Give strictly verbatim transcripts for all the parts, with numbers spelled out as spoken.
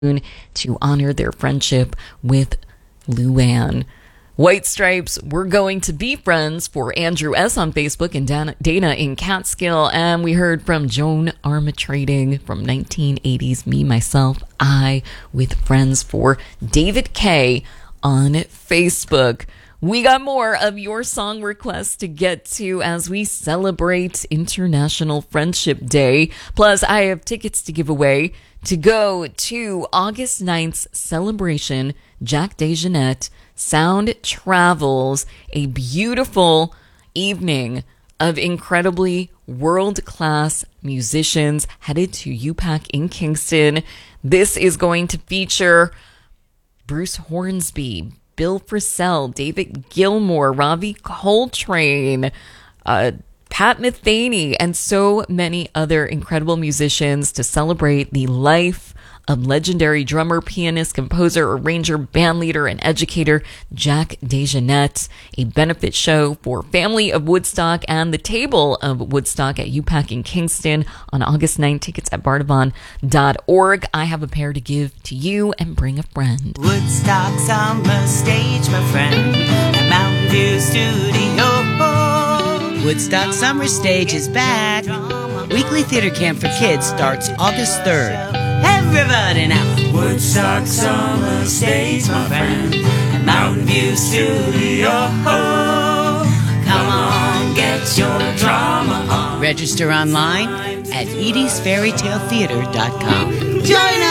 to honor their friendship with Luann. White Stripes, We're Going to Be Friends for Andrew S. on Facebook and Dana, Dana in Catskill. And we heard from Joan Armatrading from nineteen eighties, Me, Myself, I with Friends for David K. on Facebook. We got more of your song requests to get to as we celebrate International Friendship Day. Plus, I have tickets to give away to go to August ninth's celebration, Jack DeJohnette Sound Travels, a beautiful evening of incredibly world-class musicians headed to U PAC in Kingston. This is going to feature Bruce Hornsby, Bill Frisell, David Gilmour, Ravi Coltrane, uh, Pat Metheny, and so many other incredible musicians to celebrate the life of legendary drummer, pianist, composer, arranger, bandleader, and educator Jack DeJohnette. A benefit show for Family of Woodstock and the Table of Woodstock at U PAC in Kingston on August ninth. Tickets at bardavon dot org. I have a pair to give to you, and bring a friend. Woodstock Summer Stage, my friend, at Mountain View Studio. Woodstock Summer Stage is back. Weekly theater camp for kids starts August third. Everybody now! Woodstock Summer Stage, my friend, at Mountain View Studio. Come on, get your drama on. Register online at edie's fairy tale theater dot com. Join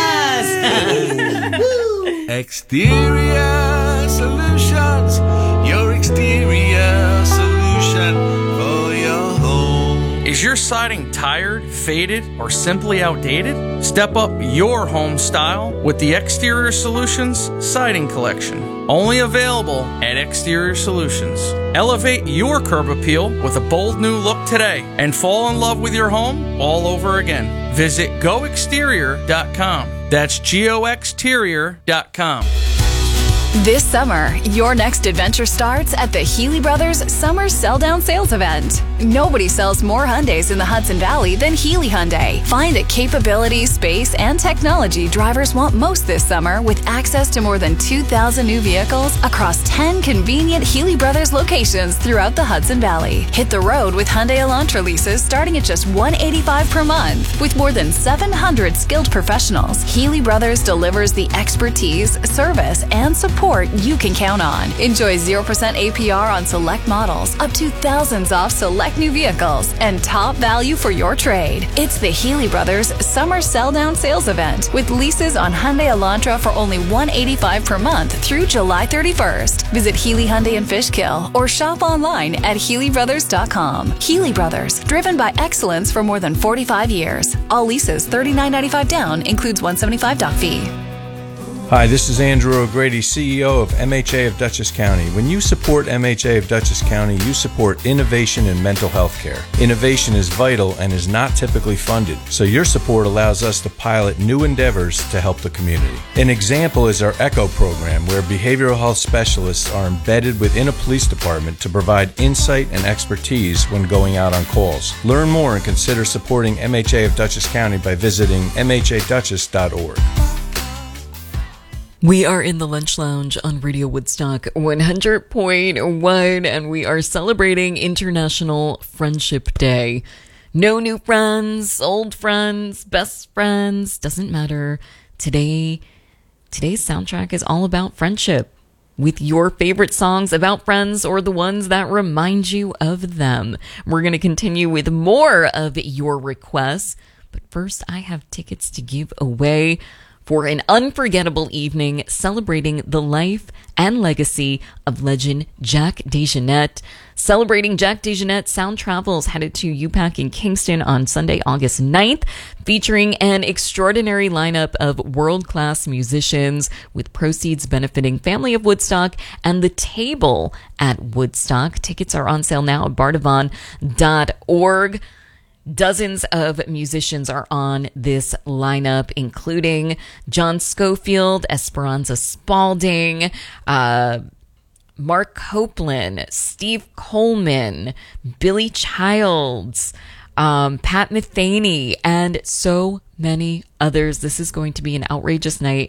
us! Exterior Solutions, your exterior solution for your home. Is your siding tired, faded, or simply outdated? Step up your home style with the Exterior Solutions Siding Collection. Only available at Exterior Solutions. Elevate your curb appeal with a bold new look today and fall in love with your home all over again. Visit go exterior dot com. That's G O exterior dot com. This summer, your next adventure starts at the Healy Brothers Summer Sell-Down Sales Event. Nobody sells more Hyundais in the Hudson Valley than Healy Hyundai. Find the capability, space, and technology drivers want most this summer with access to more than two thousand new vehicles across ten convenient Healy Brothers locations throughout the Hudson Valley. Hit the road with Hyundai Elantra leases starting at just one hundred eighty-five dollars per month. With more than seven hundred skilled professionals, Healy Brothers delivers the expertise, service, and support you can count on. Enjoy zero percent A P R on select models, up to thousands off select new vehicles, and top value for your trade. It's the Healy Brothers Summer Sell-Down Sales Event with leases on Hyundai Elantra for only one hundred eighty-five dollars per month through July thirty-first. Visit Healy Hyundai in Fishkill or shop online at healy brothers dot com. Healy Brothers, driven by excellence for more than forty-five years. All leases thirty-nine ninety-five down, includes one hundred seventy-five dollars doc fee. Hi, this is Andrew O'Grady, C E O of M H A of Dutchess County. When you support M H A of Dutchess County, you support innovation in mental health care. Innovation is vital and is not typically funded, so your support allows us to pilot new endeavors to help the community. An example is our ECHO program, where behavioral health specialists are embedded within a police department to provide insight and expertise when going out on calls. Learn more and consider supporting M H A of Dutchess County by visiting m h a dutchess dot org. We are in the Lunch Lounge on Radio Woodstock one hundred point one, and we are celebrating International Friendship Day. No new friends, old friends, best friends, doesn't matter. Today, today's soundtrack is all about friendship, with your favorite songs about friends or the ones that remind you of them. We're going to continue with more of your requests, but first I have tickets to give away for an unforgettable evening celebrating the life and legacy of legend Jack DeJohnette. Celebrating Jack DeJohnette, Sound Travels headed to U PAC in Kingston on Sunday, August ninth, featuring an extraordinary lineup of world-class musicians, with proceeds benefiting Family of Woodstock and the Table at Woodstock. Tickets are on sale now at bardavon dot org. Dozens of musicians are on this lineup, including John Scofield, Esperanza Spalding, uh, Mark Copeland, Steve Coleman, Billy Childs, um, Pat Metheny, and so many others. This is going to be an outrageous night.